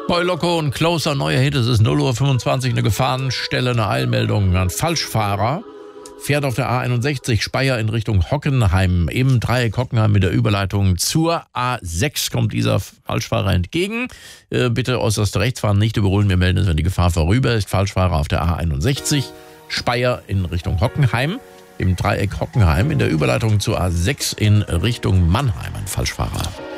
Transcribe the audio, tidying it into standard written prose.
Boy Loco und Closer, neuer Hit. Es ist 0:25 Uhr, eine Gefahrenstelle, eine Eilmeldung. Ein Falschfahrer fährt auf der A61 Speyer in Richtung Hockenheim. Im Dreieck Hockenheim mit der Überleitung zur A6 kommt dieser Falschfahrer entgegen. Bitte äußerst rechts fahren, nicht überholen. Wir melden es, wenn die Gefahr vorüber ist. Falschfahrer auf der A61 Speyer in Richtung Hockenheim. Im Dreieck Hockenheim in der Überleitung zur A6 in Richtung Mannheim. Ein Falschfahrer.